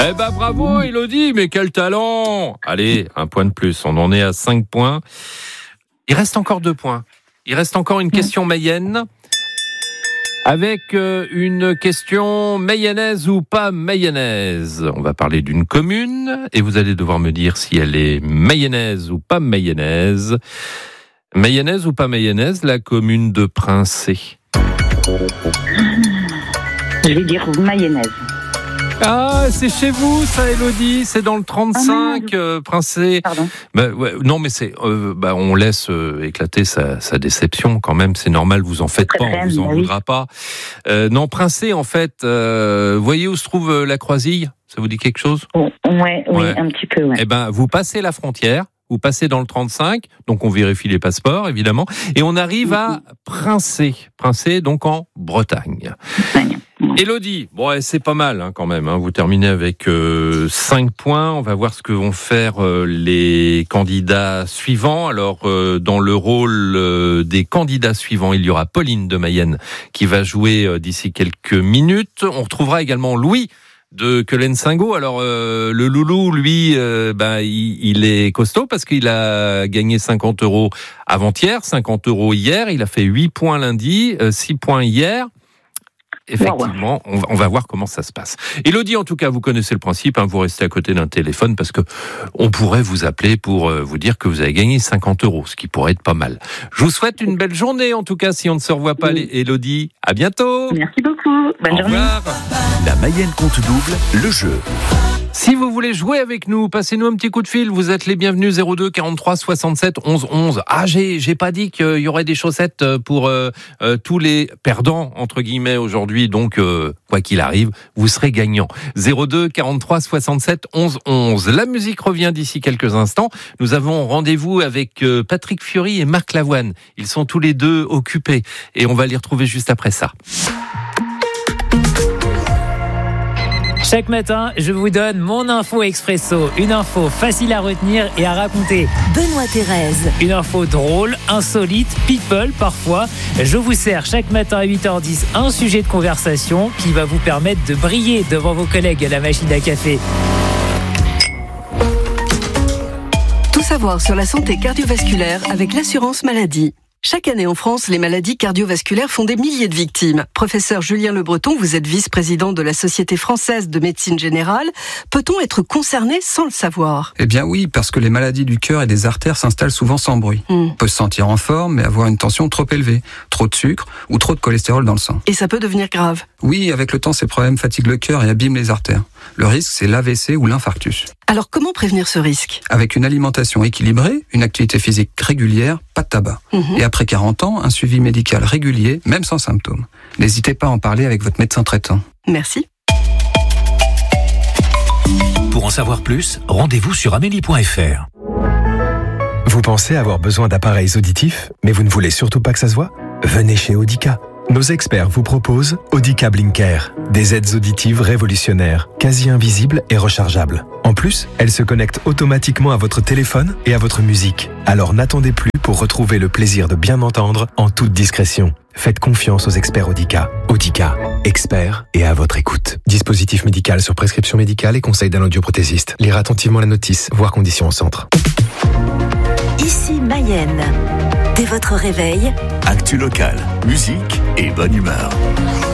Eh ben bravo Élodie, mais quel talent! Allez, un point de plus, on en est à 5 points. Il reste encore 2 points. Il reste encore une question mayenne. Avec une question mayonnaise ou pas mayonnaise. On va parler d'une commune et vous allez devoir me dire si elle est mayonnaise ou pas mayonnaise. Mayonnaise ou pas mayonnaise, la commune de Princé. Je vais dire mayonnaise. Ah, c'est chez vous, ça, Élodie. C'est dans le 35, Princé. Pardon. Ouais, non, mais c'est, on laisse éclater sa déception quand même. C'est normal, vous en faites pas, on vous en voudra pas. Non, Princé, en fait, voyez où se trouve la Croisille? Ça vous dit quelque chose? Oui, un petit peu. Ouais. Eh ben, vous passez la frontière. Vous passez dans le 35, donc on vérifie les passeports, évidemment, et on arrive à Princé. Princé, donc en Bretagne. Élodie, bon, c'est pas mal quand même. Vous terminez avec 5 points. On va voir ce que vont faire les candidats suivants. Alors, dans le rôle des candidats suivants, il y aura Pauline de Mayenne qui va jouer d'ici quelques minutes. On retrouvera également Louis de Quelen-Singo. Alors le loulou, lui, il est costaud parce qu'il a gagné 50 € avant-hier, 50 € hier. Il a fait 8 points lundi, 6 points hier. Effectivement, on va voir comment ça se passe. Élodie, en tout cas, vous connaissez le principe, vous restez à côté d'un téléphone parce que on pourrait vous appeler pour vous dire que vous avez gagné 50 €, ce qui pourrait être pas mal. Je vous souhaite une belle journée, en tout cas, si on ne se revoit pas, Élodie. À bientôt. Merci beaucoup. Bonne journée. Au revoir. La Mayenne compte double, le jeu. Si vous voulez jouer avec nous, passez-nous un petit coup de fil. Vous êtes les bienvenus 02 43 67 11 11. Ah, j'ai pas dit qu'il y aurait des chaussettes pour tous les perdants entre guillemets aujourd'hui. Donc quoi qu'il arrive, vous serez gagnant. 02 43 67 11 11. La musique revient d'ici quelques instants. Nous avons rendez-vous avec Patrick Fiori et Marc Lavoine. Ils sont tous les deux occupés et on va les retrouver juste après ça. Chaque matin, je vous donne mon info expresso. Une info facile à retenir et à raconter. Benoît Thérèse. Une info drôle, insolite, people parfois. Je vous sers chaque matin à 8h10 un sujet de conversation qui va vous permettre de briller devant vos collègues à la machine à café. Tout savoir sur la santé cardiovasculaire avec l'assurance maladie. Chaque année en France, les maladies cardiovasculaires font des milliers de victimes. Professeur Julien Le Breton, vous êtes vice-président de la Société française de médecine générale. Peut-on être concerné sans le savoir? Eh bien oui, parce que les maladies du cœur et des artères s'installent souvent sans bruit. On peut se sentir en forme, mais avoir une tension trop élevée, trop de sucre ou trop de cholestérol dans le sang. Et ça peut devenir grave. Oui, avec le temps, ces problèmes fatiguent le cœur et abîment les artères. Le risque, c'est l'AVC ou l'infarctus. Alors comment prévenir ce risque? Avec une alimentation équilibrée, une activité physique régulière, pas de tabac. Et après 40 ans, un suivi médical régulier, même sans symptômes. N'hésitez pas à en parler avec votre médecin traitant. Merci. Pour en savoir plus, rendez-vous sur amélie.fr. Vous pensez avoir besoin d'appareils auditifs, mais vous ne voulez surtout pas que ça se voit? Venez chez Audica. Nos experts vous proposent Audica Blinker, des aides auditives révolutionnaires, quasi invisibles et rechargeables. En plus, elles se connectent automatiquement à votre téléphone et à votre musique. Alors n'attendez plus pour retrouver le plaisir de bien entendre en toute discrétion. Faites confiance aux experts Audica. Audica, experts et à votre écoute. Dispositif médical sur prescription médicale et conseil d'un audioprothésiste. Lire attentivement la notice, voir conditions au centre. Ici Mayenne. Dès votre réveil, Actu local, musique et bonne humeur.